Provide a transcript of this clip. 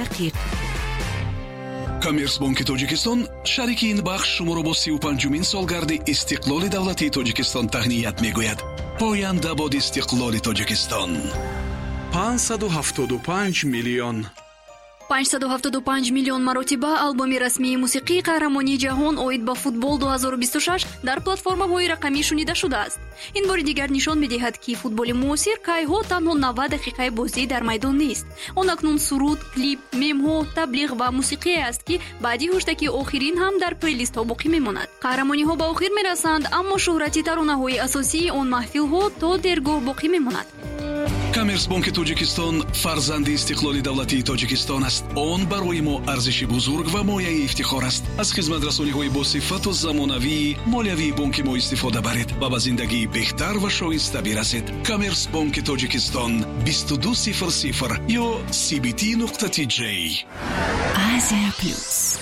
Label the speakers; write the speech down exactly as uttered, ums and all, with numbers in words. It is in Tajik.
Speaker 1: دقیق.
Speaker 2: کامرس بانک تاجیکستان شریک این بخش شما را با سی و پنجمین سالگرد استقلال دولتی تاجیکستان تهنیت میگوید. پاینده باد استقلال تاجیکستان.
Speaker 3: پانصد و هفتاد و پنج میلیون
Speaker 4: پانصد و هفتاد و پنج میلیون مراتبه албоми расмии мусиқии қаҳрамонии ҷаҳон оид ба футбол ду ҳазору бисту шаш дар платформаҳои рақамӣ шунида шудааст. ин бори дигар нишон медиҳад ки футболи муосир кайҳо танҳо навад дақиқаи бозӣ дар майдон нест. он акнун суруд, клип, мемҳо, таблиғ ва мусиқие аст ки баъди ҳуштаки охирин ҳам дар плейлистҳо боқӣ мемонад. қаҳрамониҳо ба охир мерасанд, аммо шӯҳрати таронаҳои асосии он маҳфилҳо то дергоҳ боқӣ мемонад.
Speaker 2: کامرس بانک تاجیکستان فرزند استقلال دولتی تاجیکستان است. آن برای ما ارزش بزرگ و مایه افتخار است. از خدمت رسانی های با صفت و زمانوی مالیوی بانک ما استفاده برید و به زندگی بهتر و شایسته برسید. کامرس بانک تاجیکستان بیست و دو صفر صفر یا سی بی تی نقطه تی جی.
Speaker 1: آسیا پلوس.